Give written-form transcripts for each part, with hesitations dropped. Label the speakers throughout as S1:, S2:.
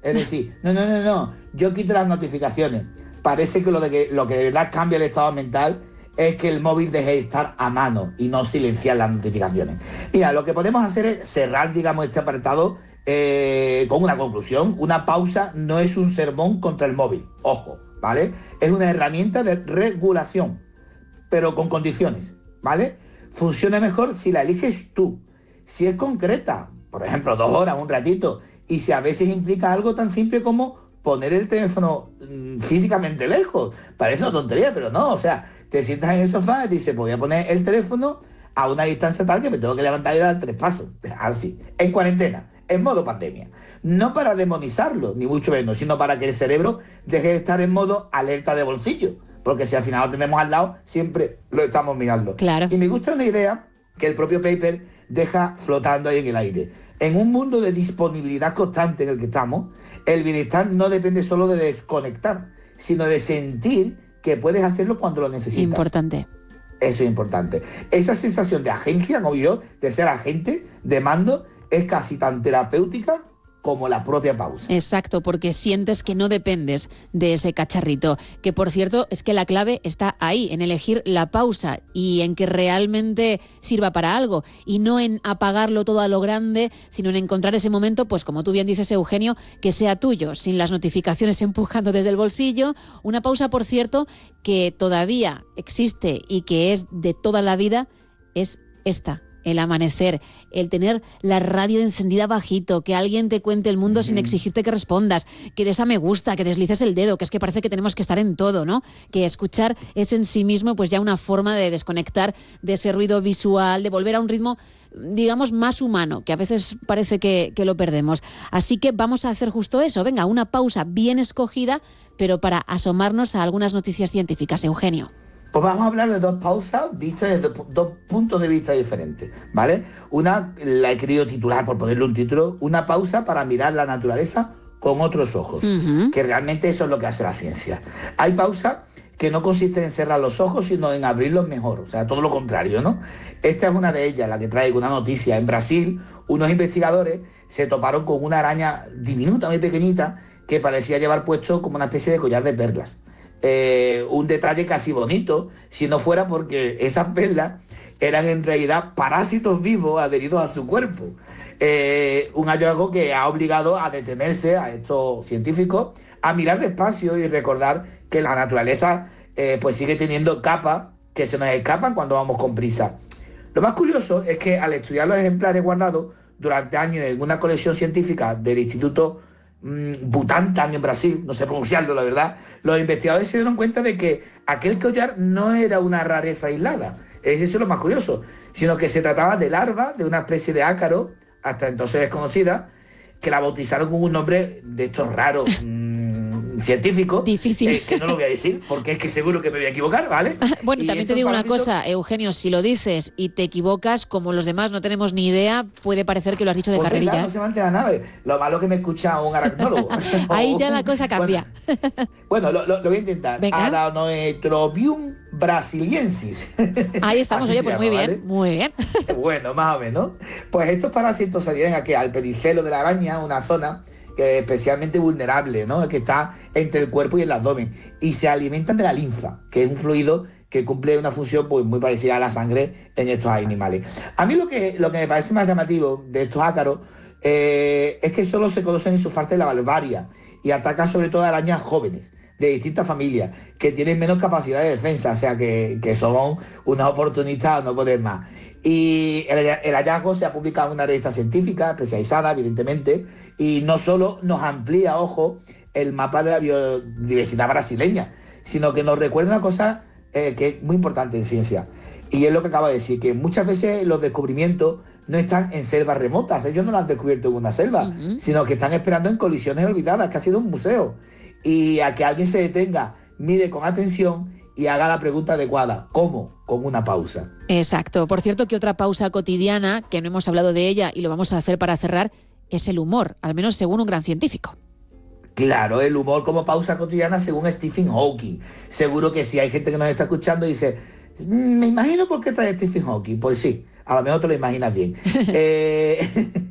S1: Es decir, no, yo quito las notificaciones. Parece que lo que de verdad cambia el estado mental es que el móvil deje de estar a mano y no silenciar las notificaciones. Mira, lo que podemos hacer es cerrar, digamos, este apartado con una conclusión. Una pausa no es un sermón contra el móvil, ojo, ¿vale? Es una herramienta de regulación, pero con condiciones, ¿vale? Funciona mejor si la eliges tú, si es concreta, por ejemplo, 2 horas, un ratito, y si a veces implica algo tan simple como poner el teléfono físicamente lejos. Parece una tontería, pero no, o sea, te sientas en el sofá y dices, pues voy a poner el teléfono a una distancia tal que me tengo que levantar y dar 3 pasos, así, en cuarentena, en modo pandemia. No para demonizarlo, ni mucho menos, sino para que el cerebro deje de estar en modo alerta de bolsillo, porque si al final lo tenemos al lado, siempre lo estamos mirando.
S2: Claro.
S1: Y me gusta una idea que el propio paper deja flotando ahí en el aire. En un mundo de disponibilidad constante en el que estamos, el bienestar no depende solo de desconectar, sino de sentir que puedes hacerlo cuando lo necesitas.
S2: Importante.
S1: Eso es importante. Esa sensación de agencia, como yo, de ser agente, de mando, es casi tan terapéutica como la propia pausa.
S2: Exacto, porque sientes que no dependes de ese cacharrito. Que, por cierto, es que la clave está ahí, en elegir la pausa y en que realmente sirva para algo. Y no en apagarlo todo a lo grande, sino en encontrar ese momento, pues como tú bien dices, Eugenio, que sea tuyo, sin las notificaciones empujando desde el bolsillo. Una pausa, por cierto, que todavía existe y que es de toda la vida, es esta. El amanecer, el tener la radio encendida bajito, que alguien te cuente el mundo sin exigirte que respondas, que des a me gusta, que deslices el dedo, que es que parece que tenemos que estar en todo, ¿no? Que escuchar es en sí mismo pues ya una forma de desconectar de ese ruido visual, de volver a un ritmo, digamos, más humano, que a veces parece que lo perdemos. Así que vamos a hacer justo eso. Venga, una pausa bien escogida, pero para asomarnos a algunas noticias científicas. Eugenio.
S1: Pues vamos a hablar de 2 pausas vistas desde 2 puntos de vista diferentes, ¿vale? Una, la he querido titular, por ponerle un título, una pausa para mirar la naturaleza con otros ojos, que realmente eso es lo que hace la ciencia. Hay pausas que no consisten en cerrar los ojos, sino en abrirlos mejor, o sea, todo lo contrario, ¿no? Esta es una de ellas, la que traigo, una noticia. En Brasil, unos investigadores se toparon con una araña diminuta, muy pequeñita, que parecía llevar puesto como una especie de collar de perlas. Un detalle casi bonito, si no fuera porque esas perlas eran en realidad parásitos vivos adheridos a su cuerpo. Un hallazgo que ha obligado a detenerse a estos científicos, a mirar despacio y recordar que la naturaleza pues sigue teniendo capas que se nos escapan cuando vamos con prisa. Lo más curioso es que al estudiar los ejemplares guardados durante años en una colección científica del Instituto Butantan en Brasil, no sé pronunciarlo la verdad, los investigadores se dieron cuenta de que aquel collar no era una rareza aislada, eso es lo más curioso, sino que se trataba de larva de una especie de ácaro, hasta entonces desconocida, que la bautizaron con un nombre de estos raros científicos.
S2: Difícil.
S1: Que no lo voy a decir, porque es que seguro que me voy a equivocar, ¿vale?
S2: Bueno, y también te digo una cosa, Eugenio, si lo dices y te equivocas, como los demás no tenemos ni idea, puede parecer que lo has dicho de
S1: pues
S2: carrerilla.
S1: Verdad, no se mantenga nada. Lo malo que me escucha un aracnólogo.
S2: Ahí ya la cosa cambia.
S1: Bueno, lo voy a intentar.
S2: Venga.
S1: Aranoetrobium brasiliensis.
S2: Ahí estamos,
S1: Así
S2: oye,
S1: se
S2: pues
S1: llama,
S2: muy bien,
S1: ¿vale?
S2: muy bien.
S1: Bueno, más o menos. Pues estos parásitos se adhieren aquí al pedicelo de la araña, una zona que es especialmente vulnerable, ¿no? Que está entre el cuerpo y el abdomen. Y se alimentan de la linfa, que es un fluido que cumple una función pues, muy parecida a la sangre en estos animales. A mí lo que me parece más llamativo de estos ácaros es que solo se conocen en su parte de la valvaria y atacan sobre todo a arañas jóvenes de distintas familias que tienen menos capacidad de defensa, o sea que son unas oportunistas a no poder más. Y el hallazgo se ha publicado en una revista científica especializada, evidentemente, y no solo nos amplía, ojo, el mapa de la biodiversidad brasileña, sino que nos recuerda una cosa que es muy importante en ciencia, y es lo que acabo de decir, que muchas veces los descubrimientos no están en selvas remotas, ellos no lo han descubierto en una selva, sino que están esperando en colisiones olvidadas, que ha sido un museo, y a que alguien se detenga, mire con atención y haga la pregunta adecuada. ¿Cómo? Con una pausa.
S2: Exacto. Por cierto, que otra pausa cotidiana, que no hemos hablado de ella y lo vamos a hacer para cerrar, es el humor, al menos según un gran científico.
S1: Claro, el humor como pausa cotidiana según Stephen Hawking. Seguro que si hay gente que nos está escuchando y dice, me imagino por qué trae Stephen Hawking. Pues sí, a lo mejor te lo imaginas bien.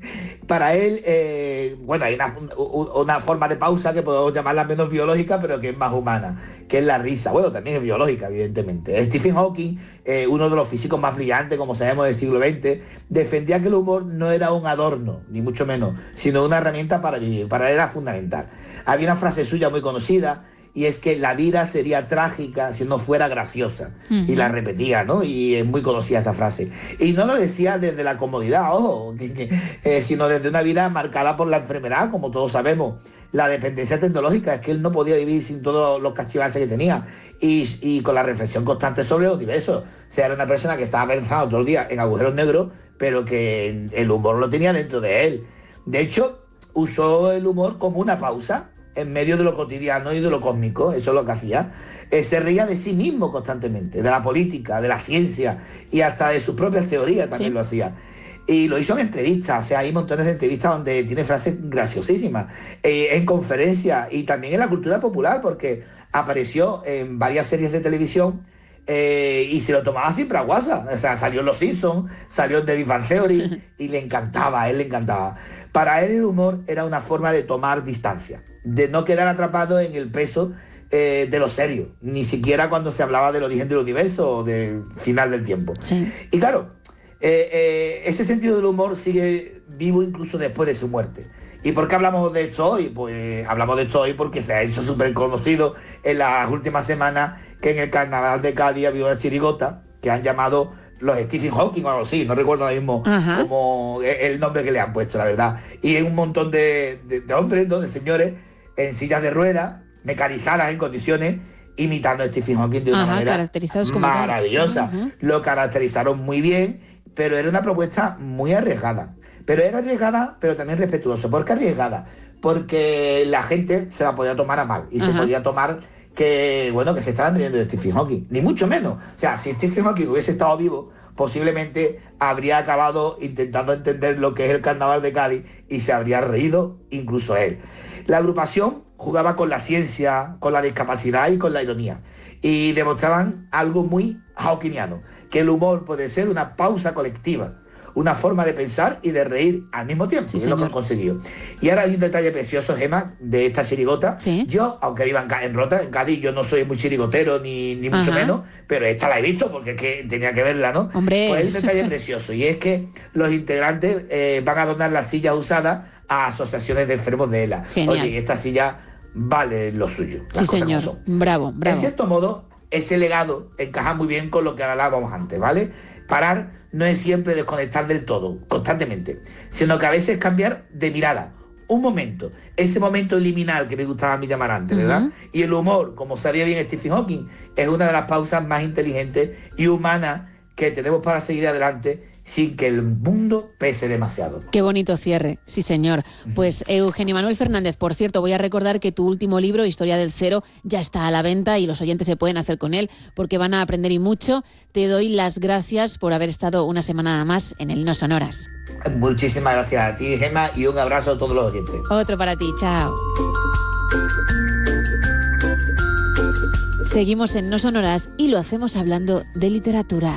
S1: para él, bueno, hay una forma de pausa que podemos llamarla menos biológica, pero que es más humana, que es la risa. Bueno, también es biológica, evidentemente. Stephen Hawking, uno de los físicos más brillantes, como sabemos, del siglo XX, defendía que el humor no era un adorno, ni mucho menos, sino una herramienta para vivir. Para él era fundamental. Había una frase suya muy conocida, y es que la vida sería trágica si no fuera graciosa. Y la repetía, ¿no? Y es muy conocida esa frase. Y no lo decía desde la comodidad, ojo, sino desde una vida marcada por la enfermedad, como todos sabemos. La dependencia tecnológica, es que él no podía vivir sin todos los cachivaches que tenía. Y con la reflexión constante sobre los diversos. O sea, era una persona que estaba pensando todo el día en agujeros negros, pero que el humor lo tenía dentro de él. De hecho, usó el humor como una pausa en medio de lo cotidiano y de lo cósmico. Eso es lo que hacía. Se reía de sí mismo constantemente, de la política, de la ciencia y hasta de sus propias teorías también lo hacía. Y lo hizo en entrevistas, o sea, hay montones de entrevistas donde tiene frases graciosísimas, en conferencias y también en la cultura popular, porque apareció en varias series de televisión y se lo tomaba siempre a guasa. O sea, salió en Los Simpsons, salió en The Big Bang Theory y le encantaba, a él le encantaba. Para él el humor era una forma de tomar distancia, de no quedar atrapado en el peso de lo serio, ni siquiera cuando se hablaba del origen del universo o del final del tiempo. Sí. Y claro, ese sentido del humor sigue vivo incluso después de su muerte. ¿Y por qué hablamos de esto hoy? Pues hablamos de esto hoy porque se ha hecho súper conocido en las últimas semanas que en el Carnaval de Cádiz había una chirigota que han llamado los Stephen Hawking o algo así, no recuerdo ahora mismo como el nombre que le han puesto, la verdad. Y hay un montón de hombres, ¿no? De señores en sillas de ruedas, mecanizadas en condiciones, imitando a Stephen Hawking de una manera maravillosa. Lo caracterizaron muy bien, pero era una propuesta muy arriesgada. Pero era arriesgada, pero también respetuosa. ¿Por qué arriesgada? Porque la gente se la podía tomar a mal y se podía tomar que se estaban riendo de Stephen Hawking, ni mucho menos. O sea, si Stephen Hawking hubiese estado vivo, posiblemente habría acabado intentando entender lo que es el Carnaval de Cádiz y se habría reído incluso él. La agrupación jugaba con la ciencia, con la discapacidad y con la ironía, y demostraban algo muy hawkingiano, que el humor puede ser una pausa colectiva, una forma de pensar y de reír al mismo tiempo. Sí, es lo que han conseguido. Y ahora hay un detalle precioso, Gemma, de esta chirigota. ¿Sí? Yo, aunque viva en Rota, en Cádiz, yo no soy muy chirigotero ni mucho menos, pero esta la he visto porque es que tenía que verla, ¿no? Hombre. Pues hay un detalle precioso, y es que los integrantes van a donar las sillas usadas a asociaciones de enfermos de ELA. Genial. Oye, esta silla vale lo suyo.
S2: Sí, señor. Bravo.
S1: En cierto modo, ese legado encaja muy bien con lo que hablábamos antes, ¿vale? Parar no es siempre desconectar del todo, constantemente, sino que a veces cambiar de mirada, un momento, ese momento liminal que me gustaba a mí llamar antes, ¿verdad? Y el humor, como sabía bien Stephen Hawking, es una de las pausas más inteligentes y humanas que tenemos para seguir adelante sin que el mundo pese demasiado.
S2: Qué bonito cierre, sí señor. Pues Eugenio Manuel Fernández, por cierto, voy a recordar que tu último libro, Historia del Cero, ya está a la venta y los oyentes se pueden hacer con él porque van a aprender y mucho. Te doy las gracias por haber estado una semana más en el No Sonoras.
S1: Muchísimas gracias a ti, Gemma, y un abrazo a todos los oyentes.
S2: Otro para ti, chao. Seguimos en No Sonoras y lo hacemos hablando de literatura.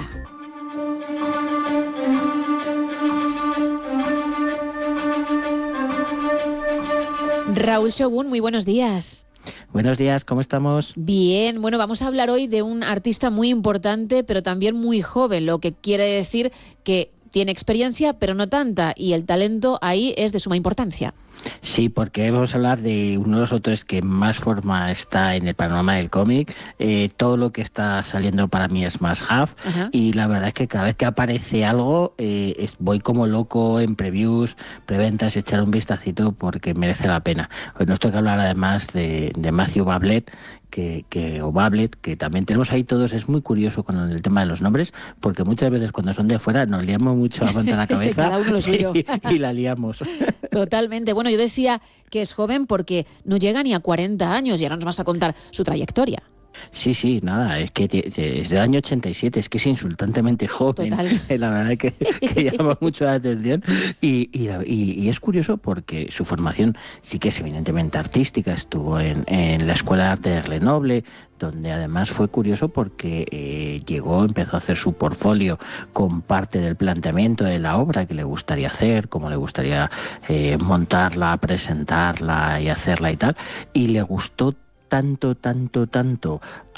S2: Raúl Shogun, muy buenos días.
S3: Buenos días, ¿cómo estamos?
S2: Bien, bueno, vamos a hablar hoy de un artista muy importante, pero también muy joven, lo que quiere decir que tiene experiencia, pero no tanta, y el talento ahí es de suma importancia.
S3: Sí, porque vamos a hablar de uno de los autores que más forma está en el panorama del cómic. Todo lo que está saliendo para mí es más half, y la verdad es que cada vez que aparece algo voy como loco en previews, preventas, echar un vistacito porque merece la pena. Hoy nos toca hablar además de Matthew Bablet, o Bablet, que también tenemos ahí todos. Es muy curioso con el tema de los nombres, porque muchas veces cuando son de fuera nos liamos mucho la punta de la cabeza.
S2: Cada uno lo suyo.
S3: y la liamos.
S2: Totalmente. Bueno, yo decía que es joven porque no llega ni a 40 años y ahora nos vas a contar su trayectoria.
S3: Sí, nada, es que es del año 87, es que es insultantemente joven.
S2: Total.
S3: La verdad es que llama mucho la atención y es curioso porque su formación sí que es evidentemente artística, estuvo en la Escuela de Arte de Grenoble, donde además fue curioso porque empezó a hacer su portfolio con parte del planteamiento de la obra que le gustaría hacer, cómo le gustaría montarla, presentarla y hacerla y tal, y le gustó tanto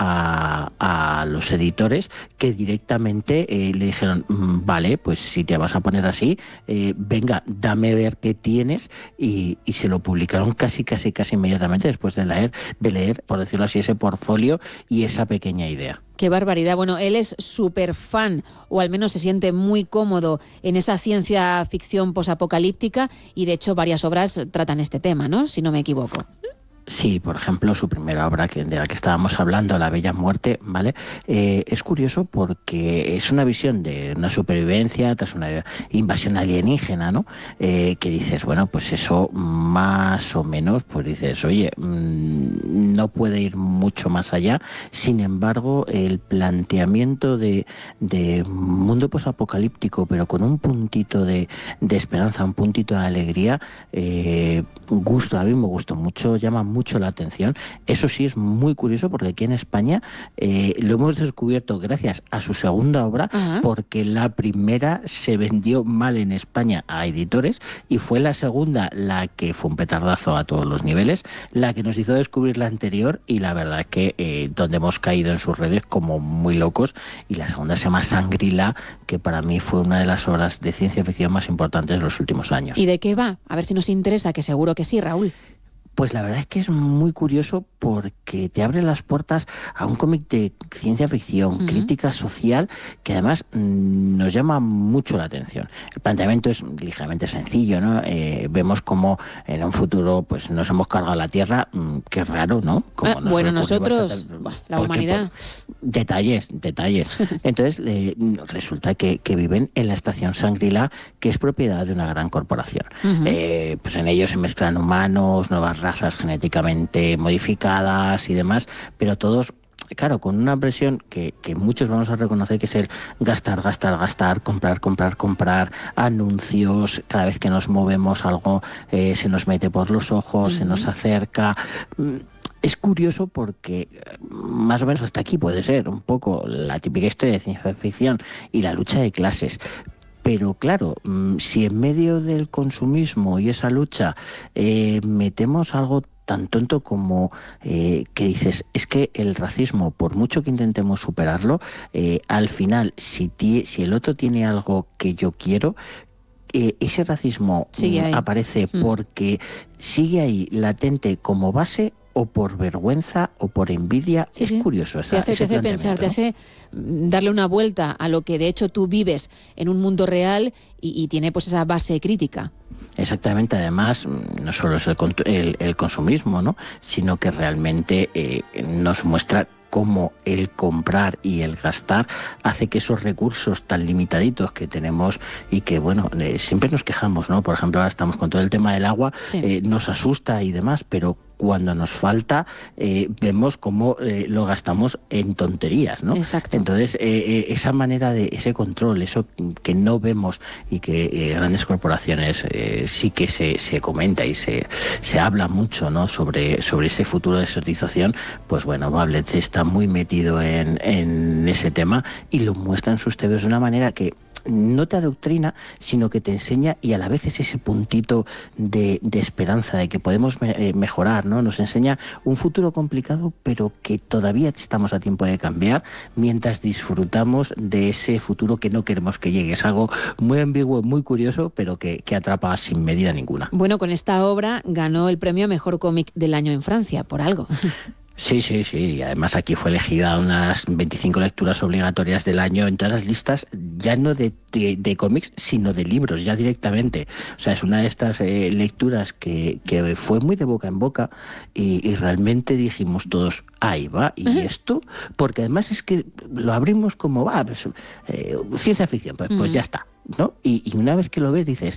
S3: a los editores que directamente le dijeron, vale, pues si te vas a poner así, venga, dame ver qué tienes, y se lo publicaron casi inmediatamente después de leer, por decirlo así, ese portfolio y esa pequeña idea.
S2: Qué barbaridad. Bueno, él es súper fan, o al menos se siente muy cómodo en esa ciencia ficción posapocalíptica, y de hecho varias obras tratan este tema, ¿no? Si no me equivoco.
S3: Sí, por ejemplo, su primera obra de la que estábamos hablando, La Bella Muerte, ¿vale? Es curioso porque es una visión de una supervivencia tras una invasión alienígena, ¿no? Que dices, bueno, pues eso más o menos, pues dices, oye, no puede ir mucho más allá. Sin embargo, el planteamiento de mundo posapocalíptico, pero con un puntito de esperanza, un puntito de alegría, a mí me gustó mucho, llama mucho la atención. Eso sí, es muy curioso porque aquí en España lo hemos descubierto gracias a su segunda obra, porque la primera se vendió mal en España a editores y fue la segunda la que fue un petardazo a todos los niveles, la que nos hizo descubrir la anterior, y la verdad es que donde hemos caído en sus redes como muy locos. Y la segunda se llama Shangri-La, que para mí fue una de las obras de ciencia ficción más importantes de los últimos años.
S2: ¿Y de qué va? A ver si nos interesa, que seguro que sí, Raúl.
S3: Pues la verdad es que es muy curioso porque te abre las puertas a un cómic de ciencia ficción, crítica social, que además nos llama mucho la atención. El planteamiento es ligeramente sencillo, ¿no? Vemos como en un futuro pues nos hemos cargado la Tierra, que es raro, ¿no?
S2: Bueno, nosotros, la humanidad.
S3: Detalles. Entonces resulta que viven en la estación Shangri-La, que es propiedad de una gran corporación. Pues en ellos se mezclan humanos, nuevas razas genéticamente modificadas y demás, pero todos, claro, con una presión que muchos vamos a reconocer, que es el gastar, comprar, anuncios, cada vez que nos movemos algo se nos mete por los ojos, se nos acerca. Es curioso porque más o menos hasta aquí puede ser un poco la típica historia de ciencia ficción y la lucha de clases. Pero claro, si en medio del consumismo y esa lucha metemos algo tan tonto como que dices, es que el racismo, por mucho que intentemos superarlo, al final, si el otro tiene algo que yo quiero, ese racismo aparece porque sigue ahí latente como base, o por vergüenza o por envidia. Es curioso.
S2: Te hace pensar, ¿no? Te hace darle una vuelta a lo que de hecho tú vives en un mundo real y tiene pues esa base crítica.
S3: Exactamente, además no solo es el consumismo, ¿no? Sino que realmente nos muestra cómo el comprar y el gastar hace que esos recursos tan limitaditos que tenemos y que, bueno, siempre nos quejamos, ¿no? Por ejemplo, ahora estamos con todo el tema del agua, nos asusta y demás, pero cuando nos falta vemos cómo lo gastamos en tonterías, ¿no?
S2: Exacto.
S3: Entonces, esa manera de ese control, eso que no vemos y que grandes corporaciones sí que se comenta y se habla mucho, ¿no? sobre ese futuro de desertización, pues bueno, Bablet está muy metido en ese tema y lo muestra en sus TVs de una manera que no te adoctrina, sino que te enseña, y a la vez es ese puntito de esperanza, de que podemos mejorar, ¿no? Nos enseña un futuro complicado, pero que todavía estamos a tiempo de cambiar, mientras disfrutamos de ese futuro que no queremos que llegue. Es algo muy ambiguo, muy curioso, pero que atrapa sin medida ninguna.
S2: Bueno, con esta obra ganó el premio a Mejor Cómic del Año en Francia, por algo.
S3: Sí, y además aquí fue elegida unas 25 lecturas obligatorias del año en todas las listas, ya no de cómics, sino de libros, ya directamente. O sea, es una de estas lecturas que fue muy de boca en boca y realmente dijimos todos, ahí va, ¿y esto? Porque además es que lo abrimos como, ciencia ficción, pues ya está, ¿no? Y una vez que lo ves dices,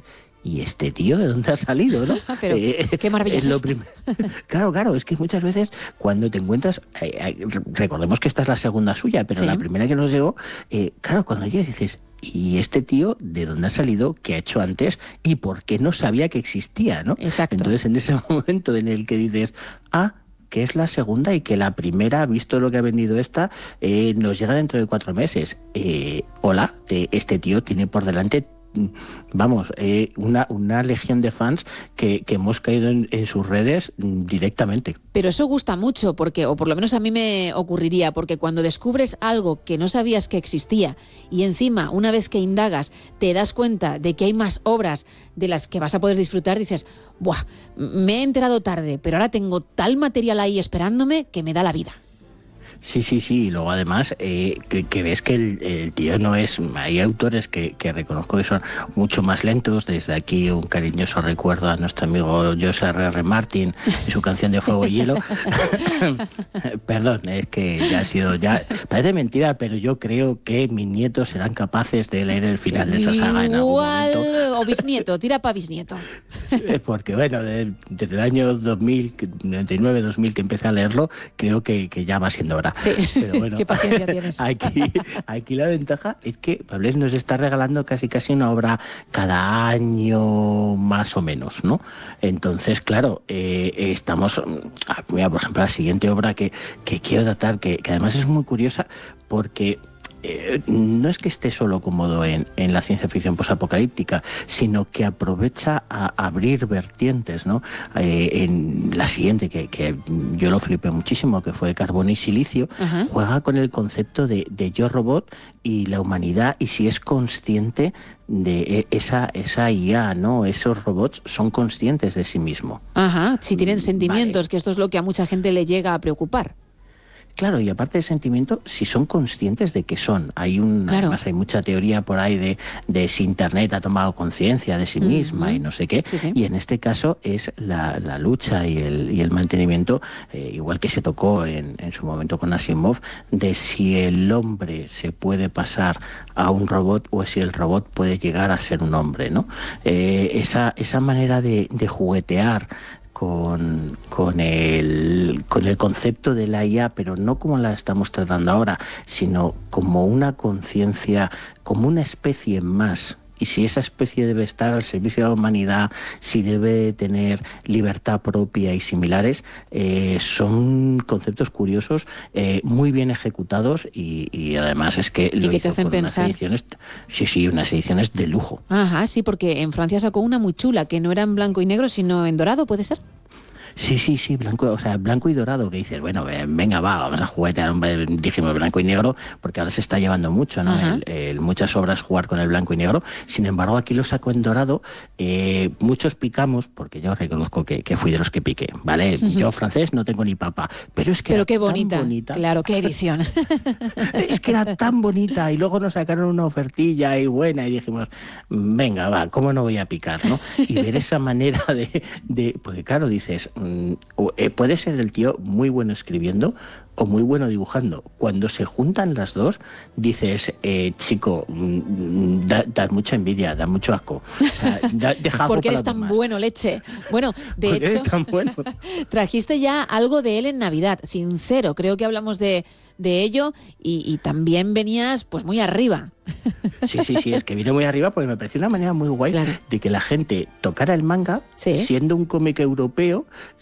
S3: ¿y este tío de dónde ha salido, no?
S2: Pero qué maravilloso.
S3: Claro, es que muchas veces cuando te encuentras, recordemos que esta es la segunda suya, pero la primera que nos llegó, claro, cuando llegas dices, ¿y este tío de dónde ha salido? ¿Qué ha hecho antes? ¿Y por qué no sabía que existía, no?
S2: Exacto.
S3: Entonces, en ese momento en el que dices, que es la segunda y que la primera, visto lo que ha vendido esta, nos llega dentro de 4 meses. Hola, este tío tiene por delante, vamos, una legión de fans que hemos caído en sus redes directamente.
S2: Pero eso gusta mucho, porque, o por lo menos a mí me ocurriría, porque cuando descubres algo que no sabías que existía y encima, una vez que indagas, te das cuenta de que hay más obras de las que vas a poder disfrutar, dices, ¡buah! Me he enterado tarde, pero ahora tengo tal material ahí esperándome que me da la vida.
S3: Sí, y luego además que ves que el tío no es... Hay autores que reconozco que son mucho más lentos. Desde aquí un cariñoso recuerdo a nuestro amigo George R.R. Martin y su canción de Fuego y Hielo. Perdón, es que ya parece mentira, pero yo creo que mis nietos serán capaces de leer el final de esa saga en algún momento.
S2: O bisnieto, tira para bisnieto.
S3: Porque bueno, desde el año 99-2000 que empecé a leerlo, creo que ya va siendo hora.
S2: Sí, pero bueno, qué paciencia tienes.
S3: Aquí la ventaja es que Pablo nos está regalando casi una obra cada año más o menos, ¿no? Entonces, claro, estamos... Mira, por ejemplo, la siguiente obra que quiero tratar, que además es muy curiosa porque... no es que esté solo cómodo en la ciencia ficción posapocalíptica, sino que aprovecha a abrir vertientes, ¿no? En la siguiente, que yo lo flipé muchísimo, que fue Carbono y Silicio, juega con el concepto de Yo Robot y la humanidad, y si es consciente de esa IA, ¿no? Esos robots son conscientes de sí mismos.
S2: Si tienen sentimientos, vale. Que esto es lo que a mucha gente le llega a preocupar.
S3: Claro, y aparte de sentimiento, si son conscientes de que son. Además hay mucha teoría por ahí de si Internet ha tomado conciencia de sí misma y no sé qué. Sí. Y en este caso es la lucha y el mantenimiento, igual que se tocó en su momento con Asimov, de si el hombre se puede pasar a un robot o si el robot puede llegar a ser un hombre, ¿no? Esa manera de juguetear con el concepto de la IA, pero no como la estamos tratando ahora, sino como una conciencia, como una especie más. Y si esa especie debe estar al servicio de la humanidad, si debe tener libertad propia y similares, son conceptos curiosos, muy bien ejecutados y además es que lo
S2: que te hacen pensar.
S3: Unas ediciones de lujo.
S2: Sí, porque en Francia sacó una muy chula, que no era en blanco y negro, sino en dorado, ¿puede ser?
S3: Sí, blanco y dorado, que dices, bueno, venga, vamos a juguetear, dijimos blanco y negro, porque ahora se está llevando mucho, ¿no? Muchas obras jugar con el blanco y negro. Sin embargo, aquí lo saco en dorado. Muchos picamos, porque yo reconozco que fui de los que piqué, ¿vale? Yo francés no tengo ni papa, pero es que
S2: pero qué bonita, claro, qué edición.
S3: Es que era tan bonita, y luego nos sacaron una ofertilla y buena, y dijimos, venga, va, ¿cómo no voy a picar, no? Y ver esa manera de porque claro, dices... puede ser el tío muy bueno escribiendo o muy bueno dibujando. Cuando se juntan las dos, dices, chico, da mucha envidia, da mucho asco.
S2: Porque eres tan bueno, leche. Bueno, de hecho,
S3: eres tan bueno.
S2: Trajiste ya algo de él en Navidad, Sincero. Creo que hablamos de ello y también venías pues muy arriba.
S3: Sí, es que vine muy arriba porque me pareció una manera muy guay de que la gente tocara el manga siendo un cómic europeo,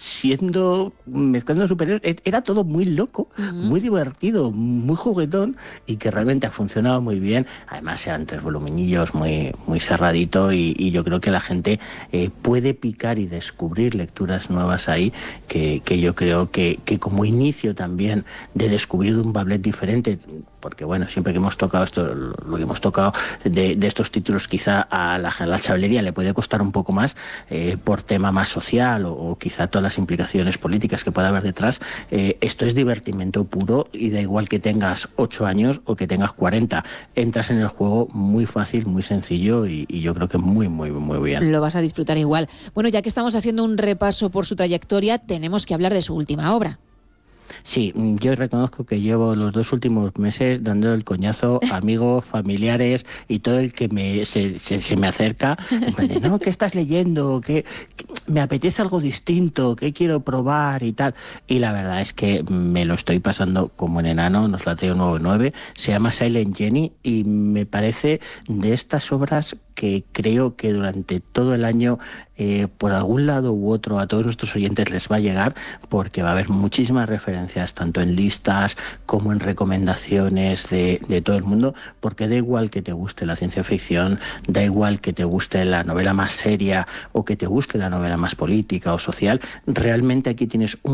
S3: mezclando superhéroes. Era todo muy loco, muy divertido, muy juguetón y que realmente ha funcionado muy bien. Además eran 3 voluminillos muy cerradito y yo creo que la gente puede picar y descubrir lecturas nuevas ahí que yo creo que como inicio también de descubrir un Bablet diferente, porque bueno, siempre que hemos tocado esto, lo que hemos tocado de estos títulos, quizá a la chavalería le puede costar un poco más por tema más social o quizá todas las implicaciones políticas que pueda haber detrás. Esto es divertimento puro y da igual que tengas 8 años o que tengas 40. Entras en el juego muy fácil, muy sencillo y yo creo que muy bien.
S2: Lo vas a disfrutar igual. Bueno, ya que estamos haciendo un repaso por su trayectoria, tenemos que hablar de su última obra.
S3: Sí, yo reconozco que llevo los 2 últimos meses dando el coñazo a amigos, familiares y todo el que se me acerca, en plan de, no, ¿qué estás leyendo? ¿Qué me apetece algo distinto? ¿Qué quiero probar? Y tal. Y la verdad es que me lo estoy pasando como en enano, nos la traigo 9-9, se llama Silent Jenny y me parece de estas obras que creo que durante todo el año, por algún lado u otro, a todos nuestros oyentes les va a llegar, porque va a haber muchísimas referencias, tanto en listas como en recomendaciones de todo el mundo, porque da igual que te guste la ciencia ficción, da igual que te guste la novela más seria o que te guste la novela más política o social, realmente aquí tienes un